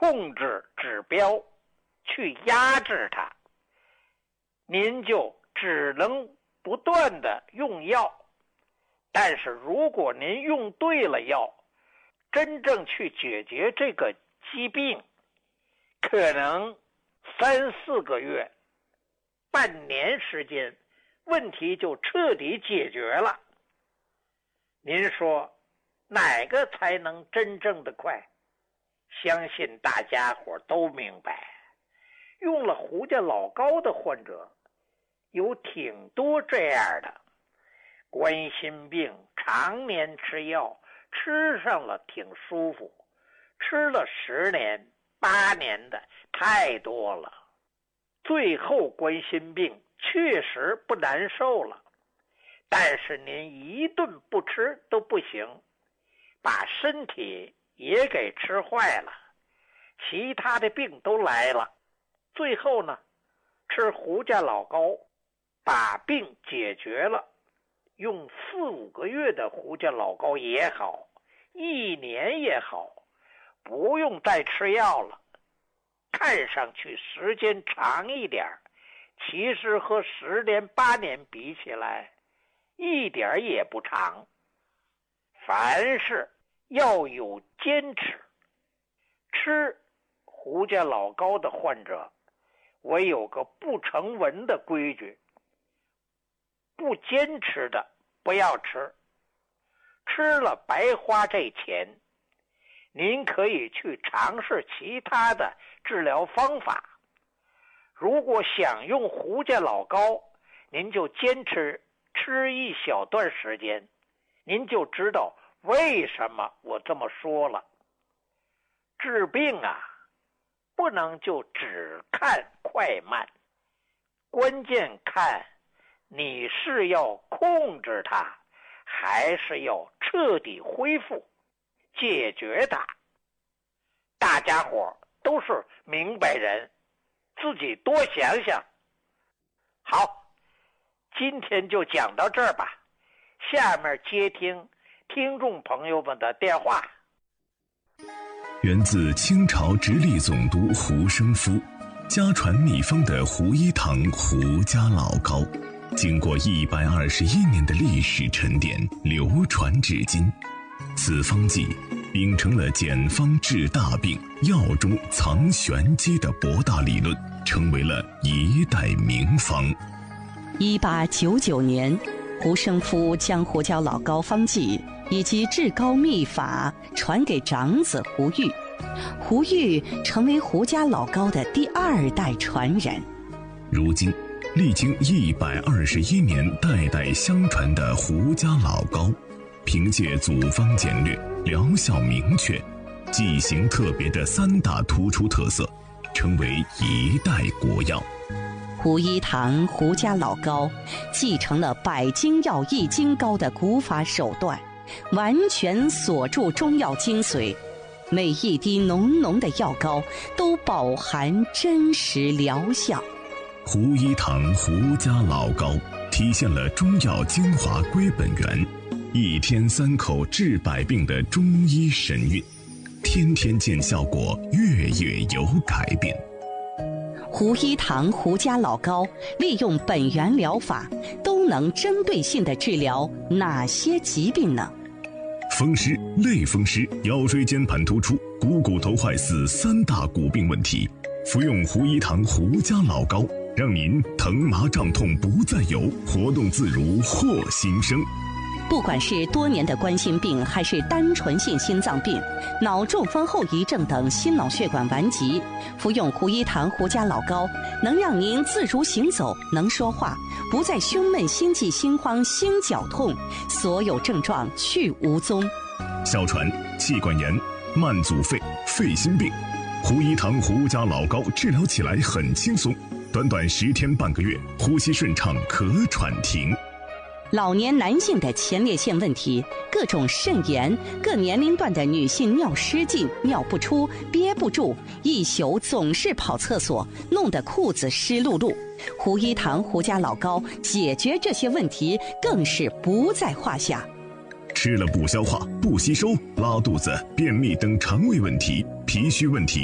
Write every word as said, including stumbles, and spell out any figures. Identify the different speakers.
Speaker 1: 控制指标去压制它，您就只能不断的用药。但是如果您用对了药，真正去解决这个疾病，可能三四个月、半年时间，问题就彻底解决了。您说哪个才能真正的快？相信大家伙都明白，用了胡家老高的患者有挺多这样的，冠心病常年吃药，吃上了挺舒服，吃了十年八年的太多了，最后冠心病确实不难受了，但是您一顿不吃都不行，把身体也给吃坏了，其他的病都来了，最后呢，吃胡家老高把病解决了，用四五个月的胡家老高也好，一年也好，不用再吃药了，看上去时间长一点，其实和十年八年比起来一点也不长。凡事要有坚持，吃胡家老高的患者我有个不成文的规矩，不坚持的不要吃，吃了白花这钱。您可以去尝试其他的治疗方法，如果想用胡家老高，您就坚持吃一小段时间，您就知道为什么我这么说了。治病啊，不能就只看快慢，关键看你是要控制它，还是要彻底恢复解决它。大家伙都是明白人，自己多想想。好，今天就讲到这儿吧，下面接听听众朋友们的电话。
Speaker 2: 源自清朝直隶总督胡生夫，家传秘方的胡一堂胡家老高，经过一百二十一年的历史沉淀，流传至今。此方剂秉承了简方治大病、药中藏玄机的博大理论，成为了一代名方。
Speaker 3: 一八九九年，胡生夫将胡家老高方剂以及治高秘法传给长子胡玉，胡玉成为胡家老高的第二代传人。
Speaker 2: 如今历经一百二十一年代代相传的胡家老高，凭借组方简略、疗效明确、剂型特别的三大突出特色，成为一代国药。
Speaker 3: 胡一堂胡家老高继承了百金药一金膏的古法手段，完全锁住中药精髓，每一滴浓浓的药膏都饱含真实疗效。
Speaker 2: 胡一堂胡家老高体现了中药精华归本源，一天三口治百病的中医神韵，天天见效果，月月有改变。
Speaker 3: 胡一堂胡家老高利用本源疗法，都能针对性地治疗哪些疾病呢？
Speaker 2: 风湿、类风湿、腰椎间盘突出、股骨头坏死三大骨病问题，服用胡一堂胡家老高，让您疼麻胀痛不再有，活动自如获新生。
Speaker 3: 不管是多年的冠心病，还是单纯性心脏病、脑中风后遗症等心脑血管顽疾，服用胡一堂胡家老高，能让您自如行走，能说话，不再胸闷、心悸、心慌、心绞痛，所有症状去无踪。
Speaker 2: 哮喘、气管炎、慢阻肺、肺心病，胡一堂胡家老高治疗起来很轻松，短短十天半个月，呼吸顺畅，咳喘停。
Speaker 3: 老年男性的前列腺问题，各种肾炎，各年龄段的女性尿失禁、尿不出、憋不住，一宿总是跑厕所，弄得裤子湿漉漉。胡一堂胡家老高解决这些问题更是不在话下。
Speaker 2: 吃了不消化、不吸收、拉肚子、便秘等肠胃问题、脾虚问题